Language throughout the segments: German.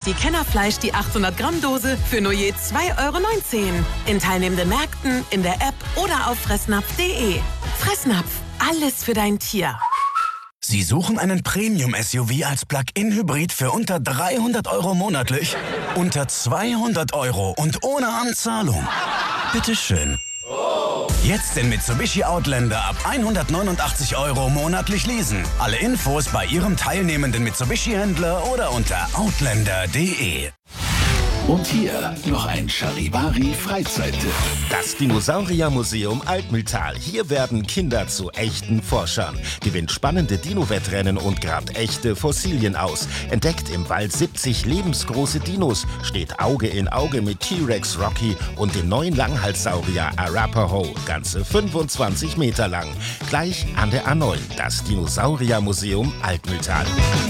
die Kennerfleisch die 800 Gramm Dose für nur je 2,19 € in teilnehmenden Märkten, in der App oder auf fressnapf.de. Fressnapf, alles für dein Tier. Sie suchen einen Premium-SUV als Plug-in-Hybrid für unter 300 € monatlich? Unter 200 € und ohne Anzahlung? Bitteschön. Jetzt den Mitsubishi Outlander ab 189 € monatlich leasen. Alle Infos bei Ihrem teilnehmenden Mitsubishi-Händler oder unter outlander.de. Und hier noch ein Charivari-Freizeittipp. Das Dinosauriermuseum Altmühltal. Hier werden Kinder zu echten Forschern. Gewinnt spannende Dino-Wettrennen und grabt echte Fossilien aus. Entdeckt im Wald 70 lebensgroße Dinos. Steht Auge in Auge mit T-Rex Rocky und dem neuen Langhalssaurier Arapaho. Ganze 25 Meter lang. Gleich an der A9. Das Dinosauriermuseum Altmühltal.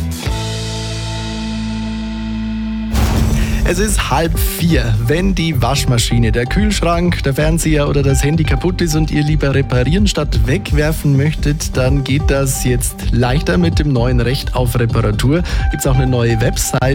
Es ist 3:30. Wenn die Waschmaschine, der Kühlschrank, der Fernseher oder das Handy kaputt ist und ihr lieber reparieren statt wegwerfen möchtet, dann geht das jetzt leichter mit dem neuen Recht auf Reparatur. Gibt es auch eine neue Webseite,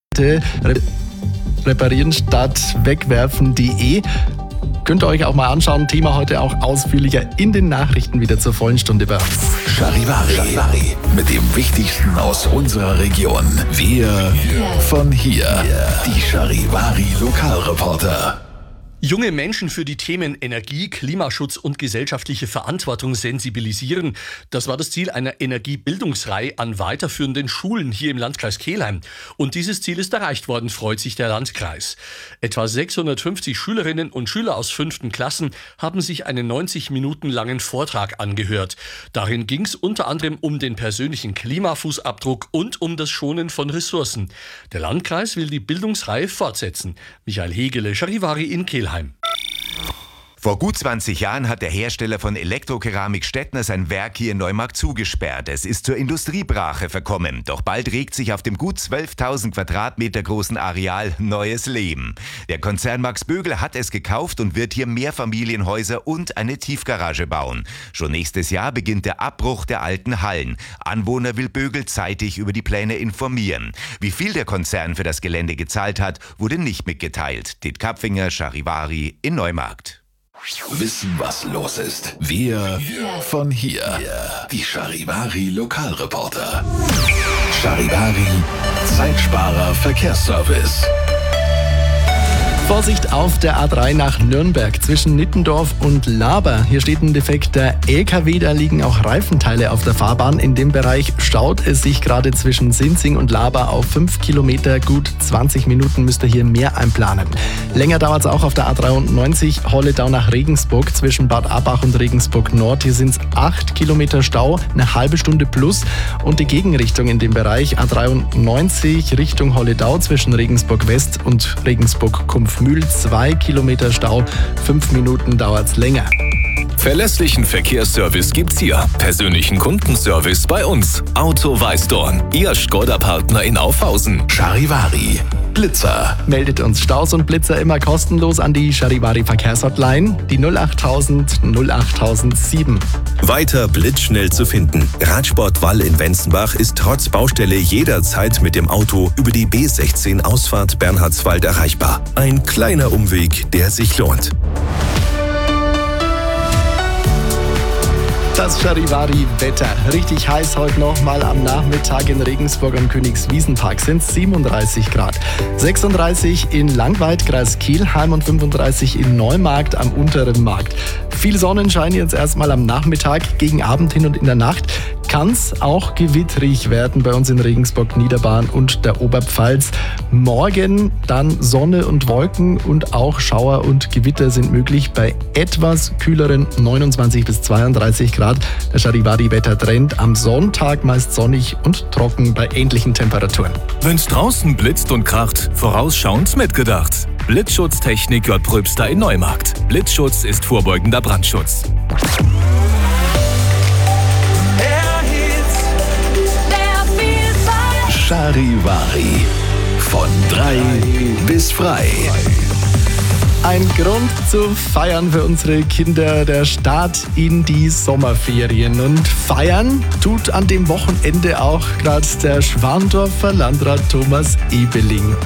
reparieren statt wegwerfen.de. Könnt ihr euch auch mal anschauen. Thema heute auch ausführlicher in den Nachrichten wieder zur vollen Stunde bei uns. Charivari. Mit dem Wichtigsten aus unserer Region. Wir von hier. Die Charivari Lokalreporter. Junge Menschen für die Themen Energie, Klimaschutz und gesellschaftliche Verantwortung sensibilisieren. Das war das Ziel einer Energiebildungsreihe an weiterführenden Schulen hier im Landkreis Kelheim. Und dieses Ziel ist erreicht worden, freut sich der Landkreis. Etwa 650 Schülerinnen und Schüler aus 5. Klassen haben sich einen 90 Minuten langen Vortrag angehört. Darin ging es unter anderem um den persönlichen Klimafußabdruck und um das Schonen von Ressourcen. Der Landkreis will die Bildungsreihe fortsetzen. Michael Hegele, Charivari in Kelheim. Vor gut 20 Jahren hat der Hersteller von Elektrokeramik Stettner sein Werk hier in Neumarkt zugesperrt. Es ist zur Industriebrache verkommen. Doch bald regt sich auf dem gut 12.000 Quadratmeter großen Areal neues Leben. Der Konzern Max Bögel hat es gekauft und wird hier Mehrfamilienhäuser und eine Tiefgarage bauen. Schon nächstes Jahr beginnt der Abbruch der alten Hallen. Anwohner will Bögel zeitig über die Pläne informieren. Wie viel der Konzern für das Gelände gezahlt hat, wurde nicht mitgeteilt. Dit Kapfinger, Charivari in Neumarkt. Wissen, was los ist. Wir von hier. Die Charivari Lokalreporter. Charivari Zeitsparer Verkehrsservice. Vorsicht auf der A3 nach Nürnberg zwischen Nittendorf und Laber. Hier steht ein defekter LKW, da liegen auch Reifenteile auf der Fahrbahn. In dem Bereich staut es sich gerade zwischen Sinzing und Laber auf 5 Kilometer. Gut 20 Minuten müsst ihr hier mehr einplanen. Länger dauert es auch auf der A93 Holledau nach Regensburg zwischen Bad Abbach und Regensburg Nord. Hier sind es 8 Kilometer Stau, eine halbe Stunde plus. Und die Gegenrichtung in dem Bereich A93 Richtung Holledau zwischen Regensburg West und Regensburg Kumpfmühl 2 Kilometer Stau, 5 Minuten dauert's länger. Verlässlichen Verkehrsservice gibt's hier. Persönlichen Kundenservice bei uns. Auto Weißdorn, Ihr Škoda-Partner in Aufhausen. Charivari Blitzer. Meldet uns Staus und Blitzer immer kostenlos an die Charivari Verkehrshotline, die 08000 08007. Weiter blitzschnell zu finden. Radsportwall in Wenzenbach ist trotz Baustelle jederzeit mit dem Auto über die B16 Ausfahrt Bernhardswald erreichbar. Ein kleiner Umweg, der sich lohnt. Das Charivari-Wetter. Richtig heiß heute noch mal am Nachmittag in Regensburg am Königswiesenpark sind 37 Grad. 36 in Langweid, Kreis Kelheim und 35 in Neumarkt am Unteren Markt. Viel Sonnenschein jetzt erstmal am Nachmittag, gegen Abend hin und in der Nacht kann es auch gewitterig werden bei uns in Regensburg, Niederbayern und der Oberpfalz. Morgen dann Sonne und Wolken und auch Schauer und Gewitter sind möglich bei etwas kühleren 29 bis 32 Grad. Der Charivari-Wettertrend am Sonntag meist sonnig und trocken bei ähnlichen Temperaturen. Wenn's draußen blitzt und kracht, vorausschauend mitgedacht. Blitzschutztechnik J. Pröbster in Neumarkt. Blitzschutz ist vorbeugender Brandschutz. Charivari. Von 3 bis frei. Ein Grund zu feiern für unsere Kinder, der Start in die Sommerferien. Und feiern tut an dem Wochenende auch gerade der Schwandorfer Landrat Thomas Ebeling.